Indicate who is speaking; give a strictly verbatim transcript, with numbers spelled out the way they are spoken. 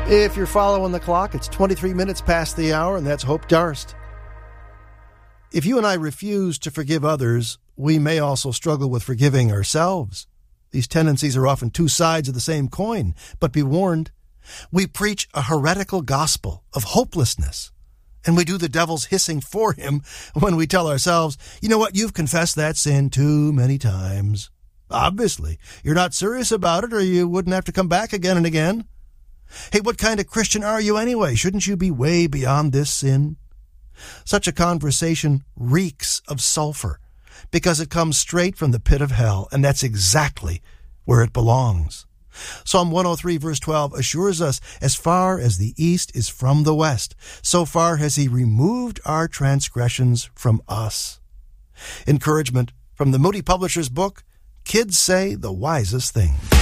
Speaker 1: If you're following the clock, it's twenty-three minutes past the hour, and that's Hope Darst. If you and I refuse to forgive others, we may also struggle with forgiving ourselves. These tendencies are often two sides of the same coin, but be warned, we preach a heretical gospel of hopelessness, and we do the devil's hissing for him when we tell ourselves, you know what, you've confessed that sin too many times. Obviously, you're not serious about it, or you wouldn't have to come back again and again. Hey, what kind of Christian are you anyway? Shouldn't you be way beyond this sin? Such a conversation reeks of sulfur because it comes straight from the pit of hell, and that's exactly where it belongs. Psalm one oh three verse twelve assures us, as far as the east is from the west, so far has he removed our transgressions from us. Encouragement from the Moody Publishers book, Kids Say the Wisest Thing.